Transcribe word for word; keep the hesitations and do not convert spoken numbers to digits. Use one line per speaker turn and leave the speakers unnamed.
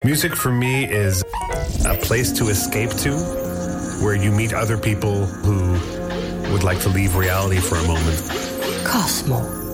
Music for me is a place to escape to, where you meet other people who would like to leave reality for a moment.
Cosmo.